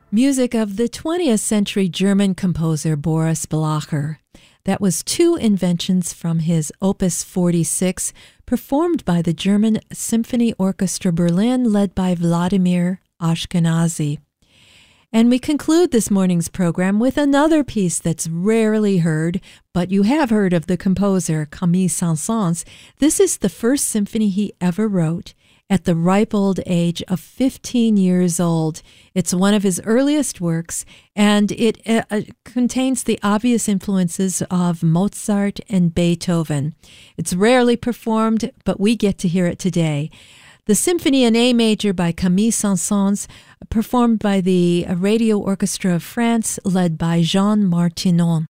Music of the 20th century German composer Boris Blacher. That was two inventions from his Opus 46, performed by the German Symphony Orchestra Berlin, led by Vladimir Ashkenazy. And we conclude this morning's program with another piece that's rarely heard, but you have heard of the composer Camille Saint-Saëns. This is the first symphony he ever wrote at the ripe old age of 15 years old. It's one of his earliest works, and it contains the obvious influences of Mozart and Beethoven. It's rarely performed, but we get to hear it today. The Symphony in A Major by Camille Saint-Saëns, performed by the Radio Orchestra of France, led by Jean Martinon.